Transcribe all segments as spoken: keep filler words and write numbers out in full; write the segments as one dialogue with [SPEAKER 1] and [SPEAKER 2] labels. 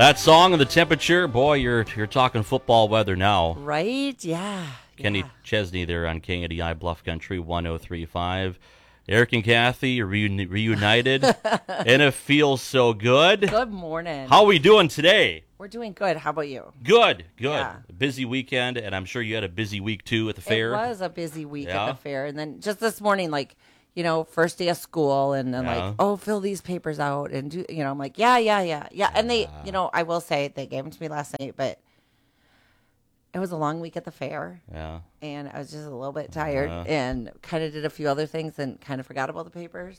[SPEAKER 1] That song and the temperature, boy, you're you're talking football weather now.
[SPEAKER 2] Right? Yeah.
[SPEAKER 1] Kenny
[SPEAKER 2] yeah.
[SPEAKER 1] Chesney there on K A D I Bluff Country one oh three point five. Eric and Kathy reuni- reunited, and it feels so good.
[SPEAKER 2] Good morning.
[SPEAKER 1] How are we doing today?
[SPEAKER 2] We're doing good. How about you?
[SPEAKER 1] Good, good.
[SPEAKER 2] Yeah.
[SPEAKER 1] Busy weekend, and I'm sure you had a busy week, too, at the fair.
[SPEAKER 2] It was a busy week
[SPEAKER 1] Yeah.
[SPEAKER 2] at the fair. And then just this morning, like, you know, first day of school, and then
[SPEAKER 1] Yeah.
[SPEAKER 2] like, oh, fill these papers out. And, do you know, I'm like, yeah, yeah, yeah, yeah. And they, you know, I will say they gave them to me last night, but it was a long week at the fair.
[SPEAKER 1] Yeah.
[SPEAKER 2] And I was just a little bit tired
[SPEAKER 1] Uh-huh.
[SPEAKER 2] and kind of did a few other things and kind of forgot about the papers.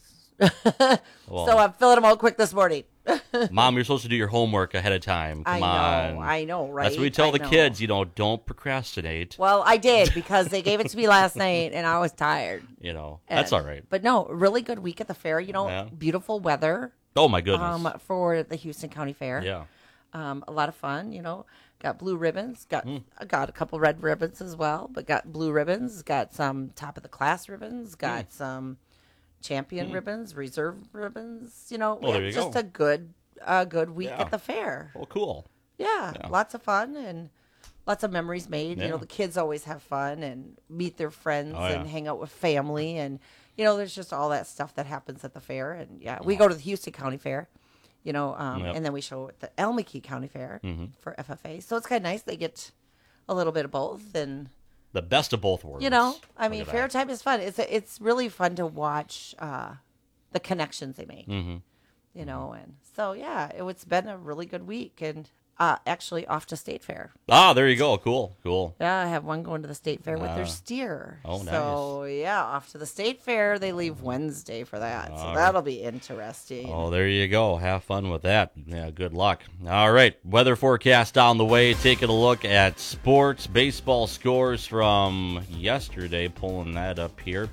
[SPEAKER 1] Well,
[SPEAKER 2] So I'm filling them out quick this morning.
[SPEAKER 1] Mom, you're supposed to do your homework ahead of time. Come
[SPEAKER 2] I
[SPEAKER 1] on.
[SPEAKER 2] know, I know, right?
[SPEAKER 1] That's what we tell
[SPEAKER 2] I
[SPEAKER 1] the
[SPEAKER 2] know.
[SPEAKER 1] kids, you know, don't procrastinate.
[SPEAKER 2] Well, I did because they gave it to me last night and I was tired.
[SPEAKER 1] You know,
[SPEAKER 2] And-
[SPEAKER 1] that's all right.
[SPEAKER 2] But no, really good week at the fair. You know,
[SPEAKER 1] Yeah.
[SPEAKER 2] beautiful weather
[SPEAKER 1] Oh, my goodness.
[SPEAKER 2] um, for the Houston County Fair.
[SPEAKER 1] yeah.
[SPEAKER 2] Um, a lot of fun, you know. Got blue ribbons. Got
[SPEAKER 1] Hmm.
[SPEAKER 2] got a couple red ribbons as well, but got blue ribbons. Got some top of the class ribbons. Got
[SPEAKER 1] Hmm.
[SPEAKER 2] some champion ribbons, reserve ribbons. You know,
[SPEAKER 1] Oh, there you
[SPEAKER 2] just
[SPEAKER 1] go.
[SPEAKER 2] a good, uh, good week
[SPEAKER 1] Yeah.
[SPEAKER 2] at the fair.
[SPEAKER 1] Well, cool.
[SPEAKER 2] Yeah,
[SPEAKER 1] Yeah.
[SPEAKER 2] lots of fun and lots of memories made. You
[SPEAKER 1] Yeah.
[SPEAKER 2] know, the kids always have fun and meet their friends
[SPEAKER 1] Oh, yeah.
[SPEAKER 2] and hang out with family. And, you know, there's just all that stuff that happens at the fair. And, yeah, we go to the Houston County Fair, you know, um,
[SPEAKER 1] Yep.
[SPEAKER 2] and then we show at the Elmekey County Fair
[SPEAKER 1] Mm-hmm.
[SPEAKER 2] for F F A. So it's kind of nice. They get a little bit of both. And,
[SPEAKER 1] The best of both worlds.
[SPEAKER 2] you know, I
[SPEAKER 1] Look
[SPEAKER 2] mean,
[SPEAKER 1] at
[SPEAKER 2] fair
[SPEAKER 1] that.
[SPEAKER 2] time is fun. It's it's really fun to watch uh, the connections they make.
[SPEAKER 1] Mm-hmm.
[SPEAKER 2] You know, and so yeah, it, it's been a really good week, and uh, actually off to State Fair.
[SPEAKER 1] Ah, there you go. Cool, cool.
[SPEAKER 2] Yeah, I have one going to the State Fair with
[SPEAKER 1] Ah.
[SPEAKER 2] their steer.
[SPEAKER 1] Oh,
[SPEAKER 2] So yeah, off to the State Fair. They leave Wednesday for that, so
[SPEAKER 1] All right.
[SPEAKER 2] that'll be interesting.
[SPEAKER 1] Oh, there you go. Have fun with that. Yeah, good luck. All right, weather forecast down the way. Taking a look at sports baseball scores from yesterday. Pulling that up here.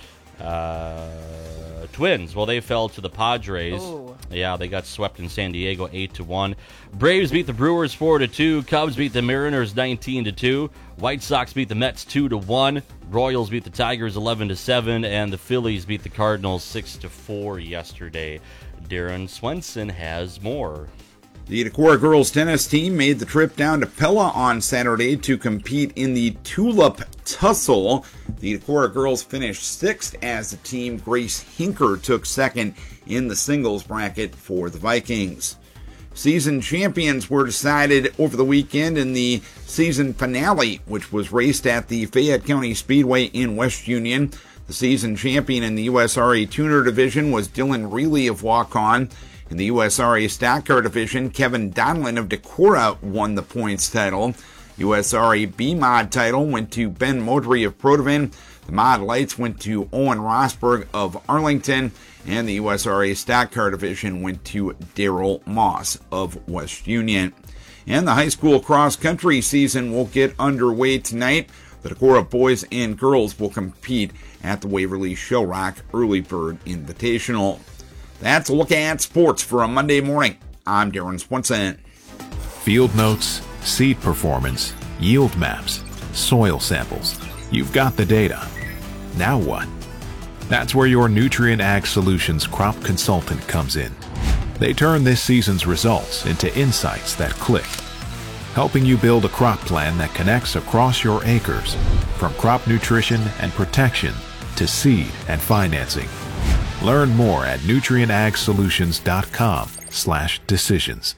[SPEAKER 1] Uh, Twins. Well, they fell to the Padres.
[SPEAKER 2] Ooh.
[SPEAKER 1] Yeah, they got swept in San Diego, eight to one. Braves beat the Brewers four to two. Cubs beat the Mariners nineteen to two. White Sox beat the Mets two to one. Royals beat the Tigers eleven to seven, and the Phillies beat the Cardinals six to four yesterday. Darren Swenson has more.
[SPEAKER 3] The Decorah girls tennis team made the trip down to Pella on Saturday to compete in the Tulip Tussle. The Decorah girls finished sixth as the team. Grace Hinker took second in the singles bracket for the Vikings. Season champions were decided over the weekend in the season finale, which was raced at the Fayette County Speedway in West Union. The season champion in the U S R A Tuner division was Dylan Reilly of Waukon. In the U S R A Stock Car division, Kevin Donlin of Decorah won the points title. U S R A B-Mod title went to Ben Modry of Protivin. The Mod Lights went to Owen Rosberg of Arlington. And the U S R A Stock Car division went to Daryl Moss of West Union. And the high school cross-country season will get underway tonight. The Decorah boys and girls will compete at the Waverly Show Rock Early Bird Invitational. That's a look at sports for a Monday morning. I'm Darren Swenson.
[SPEAKER 4] Field notes, seed performance, yield maps, soil samples. You've got the data. Now what? That's where your Nutrient Ag Solutions crop consultant comes in. They turn this season's results into insights that click, helping you build a crop plan that connects across your acres, from crop nutrition and protection to seed and financing. Learn more at nutrient ag solutions dot com slash decisions.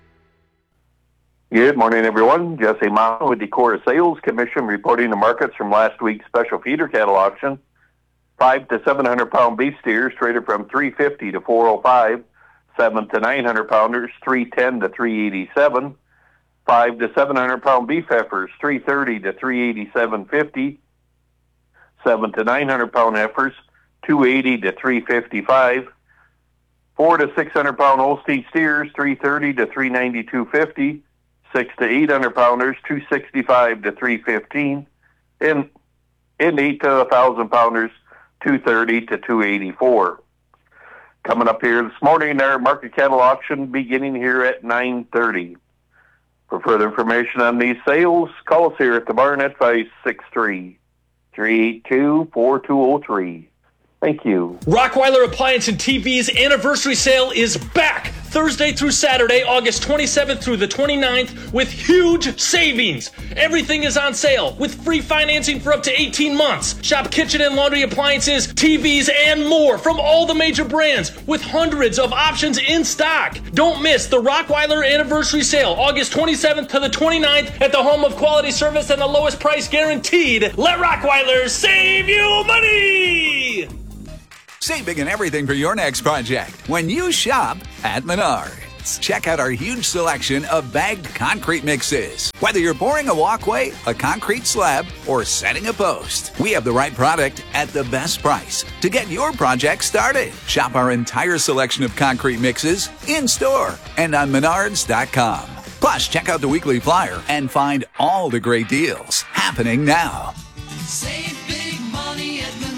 [SPEAKER 5] Good morning, everyone. Jesse Mott with Decorah Sales Commission reporting the markets from last week's special feeder cattle auction. Five to seven hundred pound beef steers traded from three fifty to four oh five. Seven to nine hundred pounders three ten to three eighty seven. Five to seven hundred pound beef heifers three thirty to three eighty seven fifty. Seven to nine hundred pound heifers two eighty to three fifty five. Four to six hundred pound Holstein steers three thirty to three ninety two fifty. Six to eight hundred pounders two sixty five to three fifteen. And in eight to a thousand pounders two thirty to two eighty four. Coming up here this morning, our market cattle auction beginning here at nine thirty. For further information on these sales, call us here at the barn at five six three, three eight two, four two zero three. Thank you.
[SPEAKER 6] Rockweiler Appliance and T V's anniversary sale is back Thursday through Saturday, August twenty-seventh through the twenty-ninth, with huge savings. Everything is on sale with free financing for up to eighteen months. Shop kitchen and laundry appliances, T Vs, and more from all the major brands with hundreds of options in stock. Don't miss the Rockweiler anniversary sale, August twenty-seventh to the twenty-ninth, at the home of quality service and the lowest price guaranteed. Let Rockweiler save you money!
[SPEAKER 7] Save big on everything for your next project when you shop at Menards. Check out our huge selection of bagged concrete mixes. Whether you're pouring a walkway, a concrete slab, or setting a post, we have the right product at the best price to get your project started. Shop our entire selection of concrete mixes in-store and on menards dot com. Plus, check out the weekly flyer and find all the great deals happening now.
[SPEAKER 8] Save big money at Menards.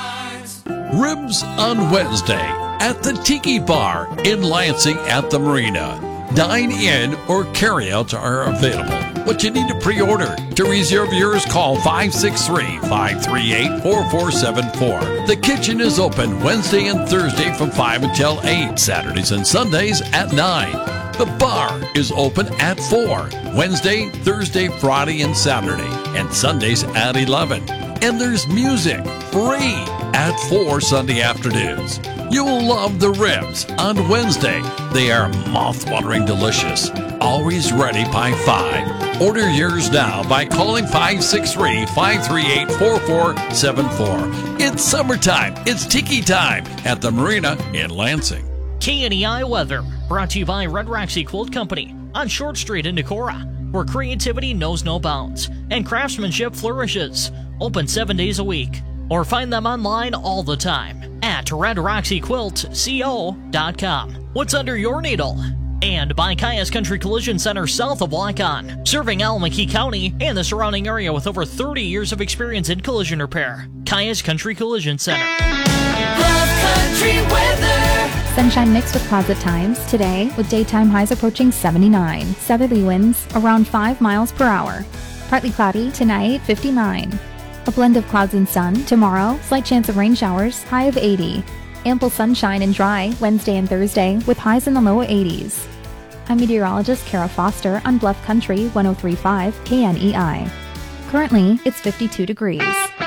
[SPEAKER 9] Ribs on Wednesday at the Tiki Bar in Lansing at the Marina. Dine in or carry-outs are available, but you need to pre-order. To reserve yours, call five six three, five three eight, four four seven four. The kitchen is open Wednesday and Thursday from five until eight, Saturdays and Sundays at nine. The bar is open at four, Wednesday, Thursday, Friday, and Saturday, and Sundays at eleven. And there's music, free, at four Sunday afternoons. You'll love the ribs on Wednesday. They are mouth-watering delicious. Always ready by five. Order yours now by calling five six three, five three eight, four four seven four. It's summertime. It's Tiki time at the Marina in Lansing.
[SPEAKER 10] K N E I weather, brought to you by Red Roxy Quilt Company on Short Street in Decorah, where creativity knows no bounds and craftsmanship flourishes. Open seven days a week, or find them online all the time at red roxy quilt co dot com. What's under your needle? And by Caius Country Collision Center south of Waukon, serving Alameda County and the surrounding area with over thirty years of experience in collision repair. Caius Country Collision Center.
[SPEAKER 8] Love Country weather.
[SPEAKER 11] Sunshine mixed with clouds at times today, with daytime highs approaching seventy-nine. Southerly winds around five miles per hour. Partly cloudy tonight, fifty-nine. A blend of clouds and sun tomorrow, slight chance of rain showers, high of eighty. Ample sunshine and dry Wednesday and Thursday with highs in the low eighties. I'm meteorologist Kara Foster on Bluff Country one oh three point five K N E I. Currently, it's fifty-two degrees.